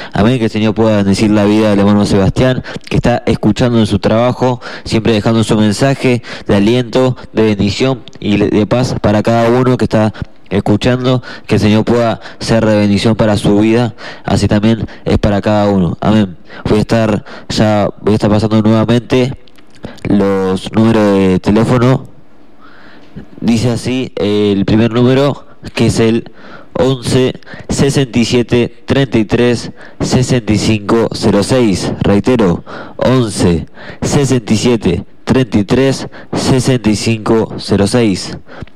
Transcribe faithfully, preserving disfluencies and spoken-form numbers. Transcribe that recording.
Amén, que el Señor pueda bendecir la vida del hermano Sebastián, que está escuchando en su trabajo, siempre dejando su mensaje de aliento, de bendición y de paz para cada uno que está escuchando, que el Señor pueda ser de bendición para su vida, así también es para cada uno. Amén. Voy a estar ya, voy a estar pasando nuevamente los números de teléfono. Dice así, el primer número, que es el once sesenta y siete treinta y tres sesenta y cinco cero seis. Reitero, once sesenta y siete treinta y tres sesenta y cinco cero seis.